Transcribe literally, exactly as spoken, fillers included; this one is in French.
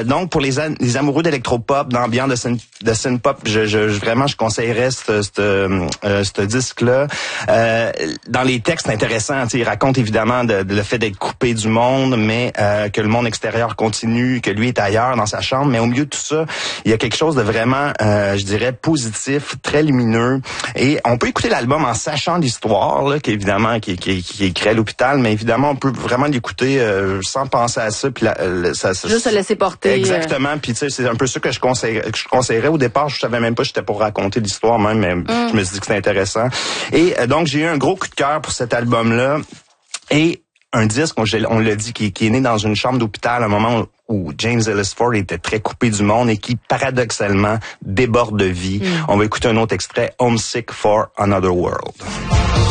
Euh, donc, pour les, les amoureux d'électropop, d'ambiance, de, synth, de synth-pop, je, je, vraiment, je conseillerais ce euh, disque-là. Euh, dans les textes intéressants, il raconte évidemment de, de le fait d'être coupé du monde, mais euh, que le monde extérieur continue, que lui est ailleurs dans sa chambre. Mais au milieu de tout ça, il y a quelque chose de vraiment, euh, je dirais, positif, très lumineux. Et on peut écouter l'album en sachant l'histoire, là, qui évidemment qui, qui, qui est créée à l'hôpital, mais évidemment, on peut vraiment l'écouter euh, sans penser à ça. Puis la, la, ça, ça juste se laisser porter. Exactement. Puis tu sais, c'est un peu ça que je conseillerais. Que je conseillerais au départ. Je savais même pas que j'étais pour raconter l'histoire même, mais mm. je me suis dit que c'était intéressant. Et euh, donc j'ai eu un gros coup de cœur pour cet album-là. Et un disque, on, on l'a dit, qui, qui est né dans une chambre d'hôpital à un moment où, où James Ellis Ford était très coupé du monde et qui, paradoxalement, déborde de vie. Mm. On va écouter un autre extrait, Homesick for Another World.